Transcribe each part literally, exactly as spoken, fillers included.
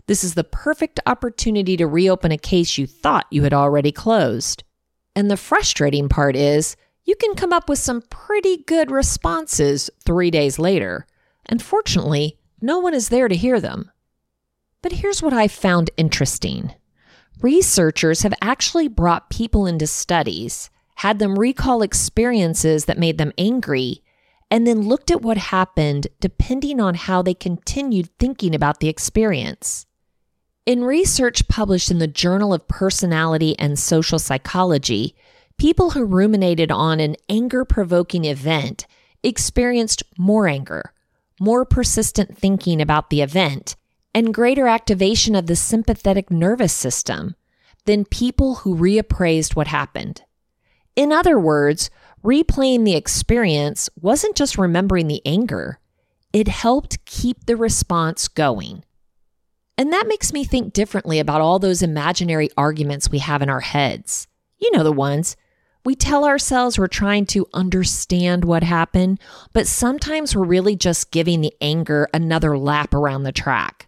This is the perfect opportunity to reopen a case you thought you had already closed. And the frustrating part is, you can come up with some pretty good responses three days later. And fortunately, no one is there to hear them. But here's what I found interesting. Researchers have actually brought people into studies, had them recall experiences that made them angry, and then looked at what happened depending on how they continued thinking about the experience. In research published in the Journal of Personality and Social Psychology, people who ruminated on an anger-provoking event experienced more anger, more persistent thinking about the event, and greater activation of the sympathetic nervous system than people who reappraised what happened. In other words, replaying the experience wasn't just remembering the anger, it helped keep the response going. And that makes me think differently about all those imaginary arguments we have in our heads. You know the ones. We tell ourselves we're trying to understand what happened, but sometimes we're really just giving the anger another lap around the track.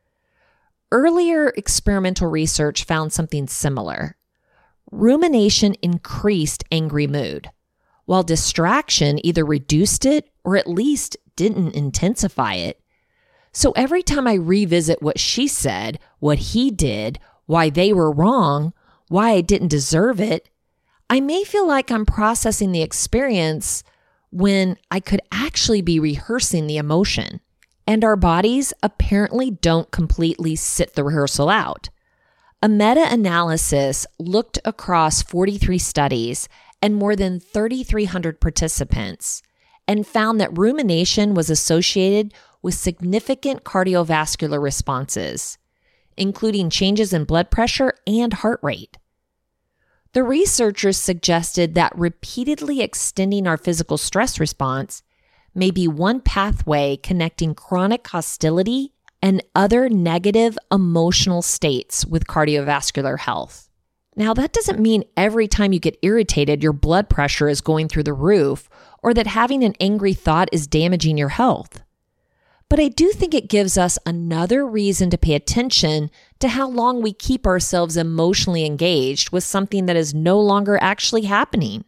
Earlier experimental research found something similar. Rumination increased angry mood, while distraction either reduced it or at least didn't intensify it. So every time I revisit what she said, what he did, why they were wrong, why I didn't deserve it, I may feel like I'm processing the experience when I could actually be rehearsing the emotion. And our bodies apparently don't completely sit the rehearsal out. A meta-analysis looked across forty-three studies and more than three thousand three hundred participants and found that rumination was associated with significant cardiovascular responses, including changes in blood pressure and heart rate. The researchers suggested that repeatedly extending our physical stress response may be one pathway connecting chronic hostility and other negative emotional states with cardiovascular health. Now, that doesn't mean every time you get irritated, your blood pressure is going through the roof, or that having an angry thought is damaging your health. But I do think it gives us another reason to pay attention to how long we keep ourselves emotionally engaged with something that is no longer actually happening.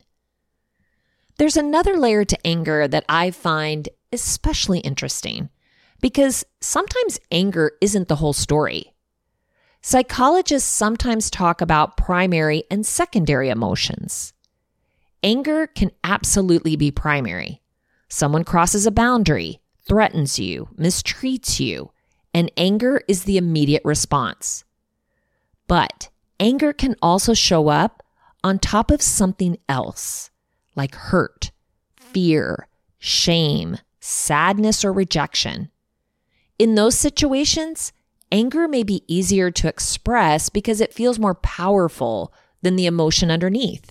There's another layer to anger that I find especially interesting, because sometimes anger isn't the whole story. Psychologists sometimes talk about primary and secondary emotions. Anger can absolutely be primary. Someone crosses a boundary, threatens you, mistreats you, and anger is the immediate response. But anger can also show up on top of something else, like hurt, fear, shame, sadness, or rejection. In those situations, anger may be easier to express because it feels more powerful than the emotion underneath.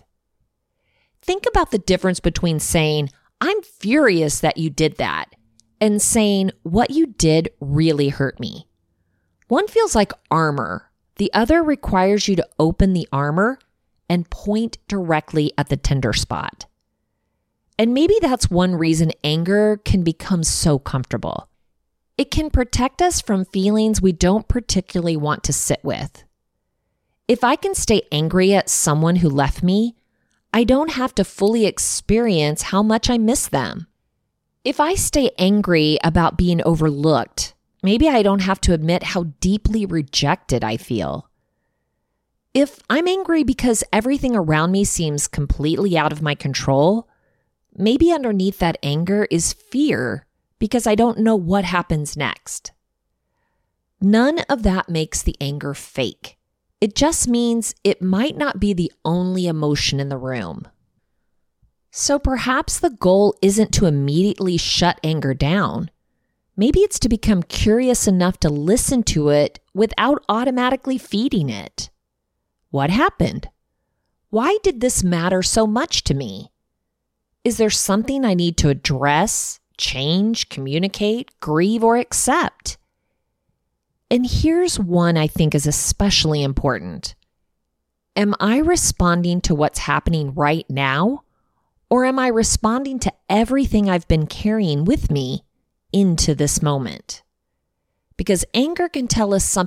Think about the difference between saying, "I'm furious that you did that," and saying, "What you did really hurt me." One feels like armor. The other requires you to open the armor and point directly at the tender spot. And maybe that's one reason anger can become so comfortable. It can protect us from feelings we don't particularly want to sit with. If I can stay angry at someone who left me, I don't have to fully experience how much I miss them. If I stay angry about being overlooked, maybe I don't have to admit how deeply rejected I feel. If I'm angry because everything around me seems completely out of my control, maybe underneath that anger is fear because I don't know what happens next. None of that makes the anger fake. It just means it might not be the only emotion in the room. So perhaps the goal isn't to immediately shut anger down. Maybe it's to become curious enough to listen to it without automatically feeding it. What happened? Why did this matter so much to me? Is there something I need to address, change, communicate, grieve, or accept? And here's one I think is especially important. Am I responding to what's happening right now? Or am I responding to everything I've been carrying with me into this moment? Because anger can tell us something